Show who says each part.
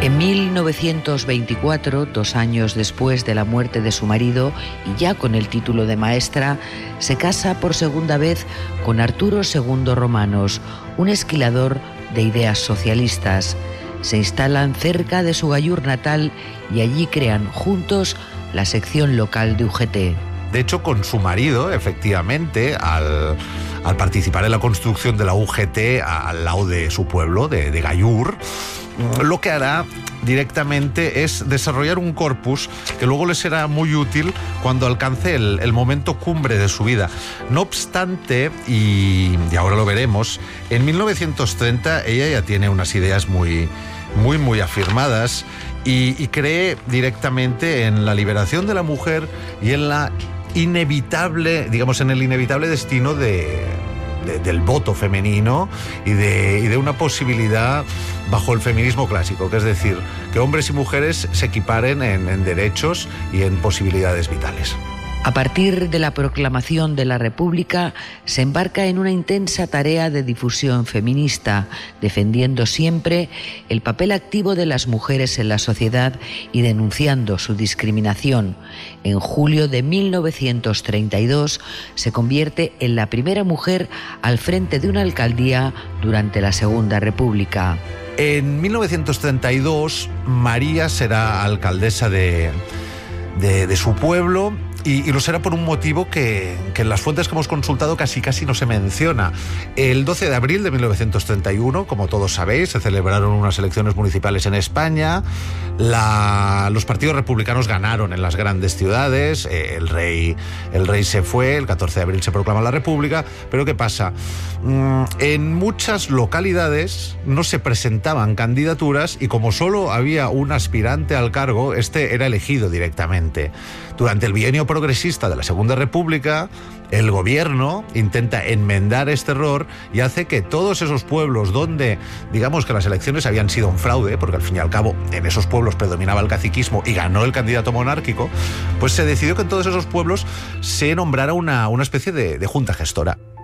Speaker 1: En 1924, 2 años después de la muerte de su marido y ya con el título de maestra, se casa por segunda vez con Arturo II Romanos, un esquilador de ideas socialistas. Se instalan cerca de su Gallur natal y allí crean juntos la sección local de UGT.
Speaker 2: De hecho, con su marido, efectivamente, al participar en la construcción de la UGT al lado de su pueblo, de Gallur, lo que hará directamente es desarrollar un corpus que luego le será muy útil cuando alcance el momento cumbre de su vida. No obstante, y ahora lo veremos, en 1930 ella ya tiene unas ideas muy afirmadas y cree directamente en la liberación de la mujer y en la inevitable, digamos, en el inevitable destino del voto femenino y de una posibilidad bajo el feminismo clásico, que es decir, que hombres y mujeres se equiparen en derechos y en posibilidades vitales.
Speaker 1: A partir de la proclamación de la República, se embarca en una intensa tarea de difusión feminista, defendiendo siempre el papel activo de las mujeres en la sociedad y denunciando su discriminación. En julio de 1932 se convierte en la primera mujer al frente de una alcaldía durante la Segunda República.
Speaker 2: En 1932, María será alcaldesa de su pueblo. Y lo será por un motivo que en las fuentes que hemos consultado casi no se menciona. El 12 de abril de 1931, como todos sabéis, se celebraron unas elecciones municipales en España. Los partidos republicanos ganaron en las grandes ciudades. El rey se fue, el 14 de abril se proclama la República. Pero ¿qué pasa? En muchas localidades no se presentaban candidaturas y como solo había un aspirante al cargo, este era elegido directamente. Durante el bienio progresista de la Segunda República, el gobierno intenta enmendar este error y hace que todos esos pueblos donde, digamos que las elecciones habían sido un fraude, porque al fin y al cabo en esos pueblos predominaba el caciquismo y ganó el candidato monárquico, pues se decidió que en todos esos pueblos se nombrara una especie de junta gestora.